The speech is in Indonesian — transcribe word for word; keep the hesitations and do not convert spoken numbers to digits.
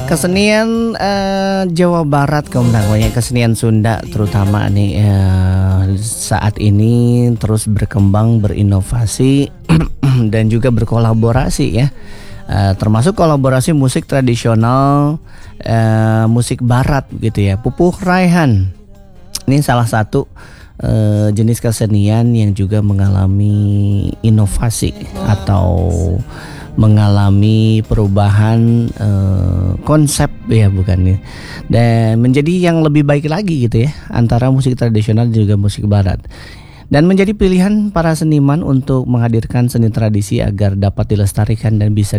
Kesenian eh, Jawa Barat kemudian kesenian Sunda terutama nih eh, saat ini terus berkembang, berinovasi dan juga berkolaborasi ya. Eh, termasuk kolaborasi musik tradisional, eh, musik barat gitu ya. Pupuh Raihan ini salah satu eh, jenis kesenian yang juga mengalami inovasi atau mengalami perubahan eh, konsep ya bukan ya, dan menjadi yang lebih baik lagi gitu ya antara musik tradisional dan juga musik barat, dan menjadi pilihan para seniman untuk menghadirkan seni tradisi agar dapat dilestarikan dan bisa